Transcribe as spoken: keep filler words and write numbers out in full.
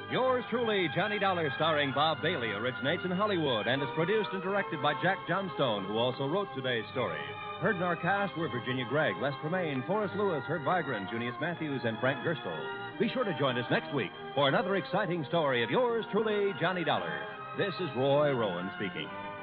Yours truly, Johnny Dollar, starring Bob Bailey, originates in Hollywood and is produced and directed by Jack Johnstone, who also wrote today's story. Heard in our cast were Virginia Gregg, Les Tremaine, Forrest Lewis, Herb Vigran, Junius Matthews, and Frank Gerstle. Be sure to join us next week for another exciting story of yours truly, Johnny Dollar. This is Roy Rowan speaking.